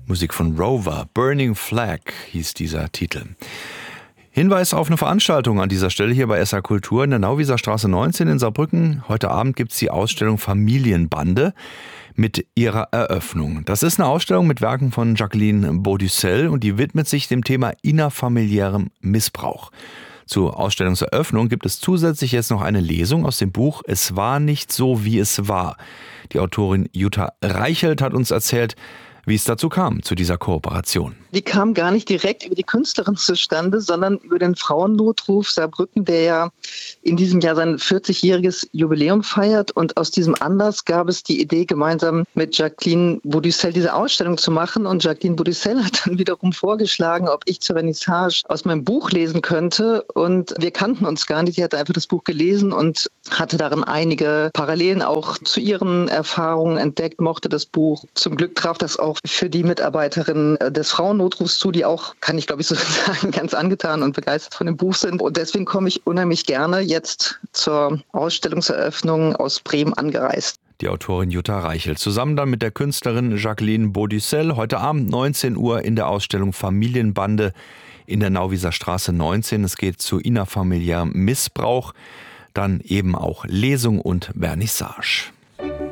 Musik von Rover, Burning Flag hieß dieser Titel. Hinweis auf eine Veranstaltung an dieser Stelle hier bei SR Kultur in der Nauwieser Straße 19 in Saarbrücken. Heute Abend gibt es die Ausstellung Familienbande mit ihrer Eröffnung. Das ist eine Ausstellung mit Werken von Jacqueline Beaudussel und die widmet sich dem Thema innerfamiliärem Missbrauch. Zur Ausstellungseröffnung gibt es zusätzlich jetzt noch eine Lesung aus dem Buch Es war nicht so, wie es war. Die Autorin Jutta Reichelt hat uns erzählt, wie es dazu kam, zu dieser Kooperation. Die kam gar nicht direkt über die Künstlerin zustande, sondern über den Frauennotruf Saarbrücken, der ja in diesem Jahr sein 40-jähriges Jubiläum feiert. Und aus diesem Anlass gab es die Idee, gemeinsam mit Jacqueline Beaudussel diese Ausstellung zu machen. Und Jacqueline Beaudussel hat dann wiederum vorgeschlagen, ob ich zur Vernissage aus meinem Buch lesen könnte. Und wir kannten uns gar nicht. Sie hatte einfach das Buch gelesen und hatte darin einige Parallelen auch zu ihren Erfahrungen entdeckt, mochte das Buch. Zum Glück traf das auch für die Mitarbeiterin des Frauennotrufs zu, die auch, kann ich glaube ich so sagen, ganz angetan und begeistert von dem Buch sind. Und deswegen komme ich unheimlich gerne jetzt zur Ausstellungseröffnung aus Bremen angereist. Die Autorin Jutta Reichelt zusammen dann mit der Künstlerin Jacqueline Beaudussel heute Abend 19 Uhr in der Ausstellung Familienbande in der Nauwieser Straße 19. Es geht zu innerfamiliärem Missbrauch, dann eben auch Lesung und Vernissage.